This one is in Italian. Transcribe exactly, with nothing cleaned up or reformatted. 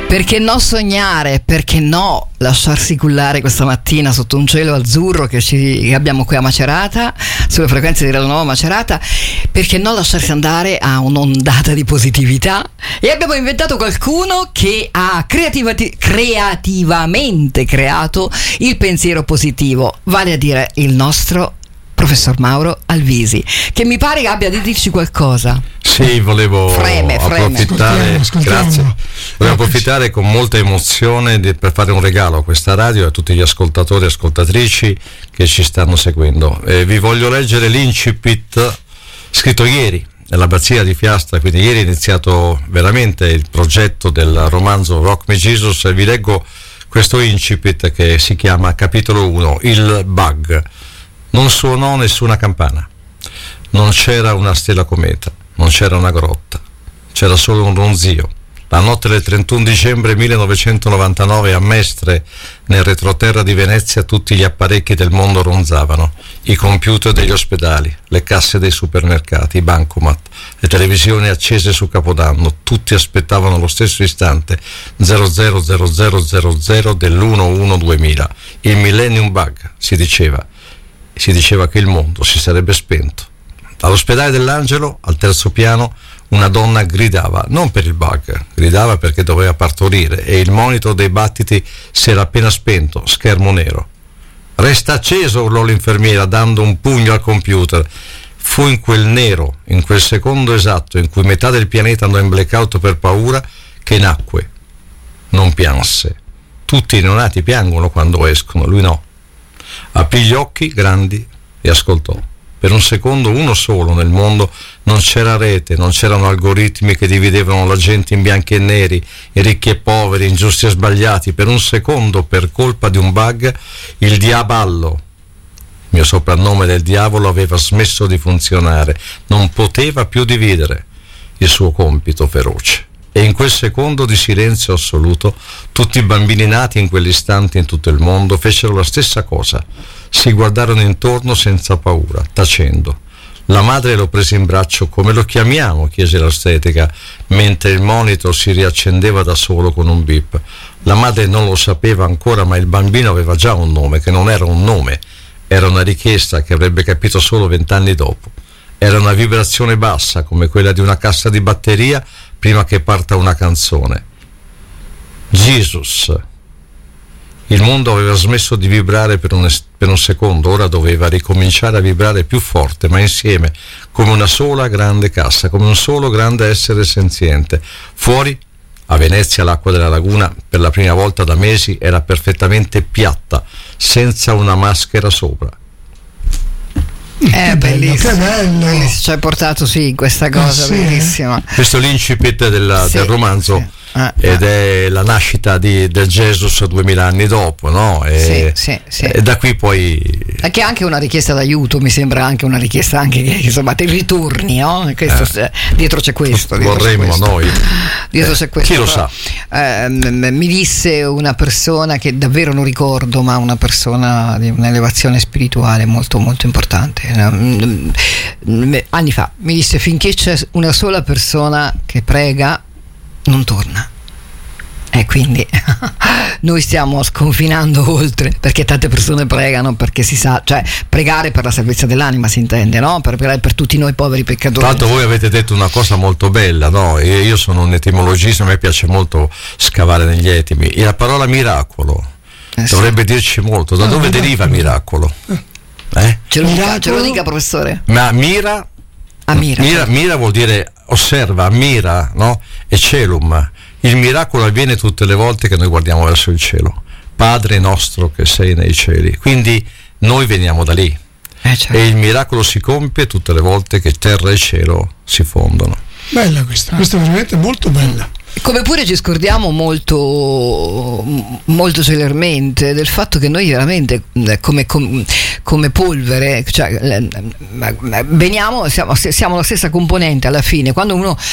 Perché no sognare, perché no lasciarsi cullare questa mattina sotto un cielo azzurro che, ci, che abbiamo qui a Macerata, sulle frequenze di Radio Nuova Macerata, perché no lasciarsi andare a un'ondata di positività. E abbiamo inventato qualcuno che ha creativati- creativamente creato il pensiero positivo, vale a dire il nostro professor Mauro Alvisi, che mi pare che abbia di dirci qualcosa. Sì, volevo freme, freme. approfittare, ascoltiamo, ascoltiamo. grazie. Volevo approfittare con molta emozione di, per fare un regalo a questa radio e a tutti gli ascoltatori e ascoltatrici che ci stanno seguendo. Eh, vi voglio leggere l'incipit scritto ieri nell'abbazia di Fiastra, quindi ieri è iniziato veramente il progetto del romanzo Rock Me Jesus, e vi leggo questo incipit che si chiama capitolo uno, il bug. Non suonò nessuna campana, non c'era una stella cometa, non c'era una grotta, c'era solo un ronzio. La notte del trentuno dicembre millenovecentonovantanove a Mestre, nel retroterra di Venezia, tutti gli apparecchi del mondo ronzavano: i computer degli ospedali, le casse dei supermercati, i bancomat, le televisioni accese su Capodanno. Tutti aspettavano lo stesso istante zero zero zero zero zero zero dell'uno uno duemila, il millennium bug, si diceva. Si diceva che il mondo si sarebbe spento. All'ospedale dell'Angelo, al terzo piano, una donna gridava, non per il bug, gridava perché doveva partorire, e il monitor dei battiti si era appena spento, schermo nero. Resta acceso, urlò l'infermiera dando un pugno al computer. Fu in quel nero, in quel secondo esatto in cui metà del pianeta andò in blackout per paura, che nacque. Non pianse. Tutti i neonati piangono quando escono, lui no. Aprì gli occhi grandi e ascoltò. Per un secondo, uno solo nel mondo, non c'era rete, non c'erano algoritmi che dividevano la gente in bianchi e neri, in ricchi e poveri, in giusti e sbagliati. Per un secondo, per colpa di un bug, il diaballo, mio soprannome del diavolo, aveva smesso di funzionare, non poteva più dividere il suo compito feroce. E in quel secondo di silenzio assoluto, tutti i bambini nati in quell'istante in tutto il mondo fecero la stessa cosa. Si guardarono intorno senza paura, tacendo. La madre lo prese in braccio. Come lo chiamiamo? Chiese l'ostetrica, mentre il monitor si riaccendeva da solo con un beep. La madre non lo sapeva ancora, ma il bambino aveva già un nome, che non era un nome, era una richiesta che avrebbe capito solo vent'anni dopo. Era una vibrazione bassa, come quella di una cassa di batteria prima che parta una canzone. Jesus. Il mondo aveva smesso di vibrare per un, es- per un secondo, ora doveva ricominciare a vibrare più forte, ma insieme, come una sola grande cassa, come un solo grande essere senziente. Fuori, a Venezia, l'acqua della laguna, per la prima volta da mesi, era perfettamente piatta, senza una maschera sopra. È che bello, bellissimo, che bello. ci hai portato sì questa cosa, Eh sì, bellissima. Questo è l'incipit della, Sì, del romanzo, sì. Ah, ed ah. è la nascita di, del Jesus duemila anni dopo, no? E, Sì, sì, sì. e da qui poi... È che è anche una richiesta d'aiuto, mi sembra anche una richiesta anche che insomma ti ritorni, no? Questo, eh. Dietro c'è questo. Dietro Vorremmo c'è questo. noi. Dietro Eh, c'è questo. chi lo Però, sa? eh, m- mi disse una persona che davvero non ricordo, ma una persona di un'elevazione spirituale molto molto importante. Mm, mm, Anni fa mi disse: finché c'è una sola persona che prega, non torna. E quindi noi stiamo sconfinando oltre, perché tante persone pregano, perché si sa, cioè pregare per la salvezza dell'anima, si intende, no? Per, per, per tutti noi poveri peccatori. Tra l'altro voi avete detto una cosa molto bella, no? E io sono un etimologista, a me piace molto scavare negli etimi. E la parola miracolo Eh sì. dovrebbe dirci molto. Da Ah, dove miracolo. deriva miracolo? Eh? Ce lo, dica, Miracolo? ce lo dica, professore. Ma mira, Ah, mira. mira, mira vuol dire osserva, mira, no? E celum. Il miracolo avviene tutte le volte che noi guardiamo verso il cielo. Padre nostro che sei nei cieli. Quindi noi veniamo da lì. Eh, certo. E il miracolo si compie tutte le volte che terra e cielo si fondono. Bella questa, questa è veramente molto bella. Come pure ci scordiamo molto molto celermente del fatto che noi veramente come, come, come polvere, cioè, veniamo, siamo, siamo la stessa componente alla fine. Quando uno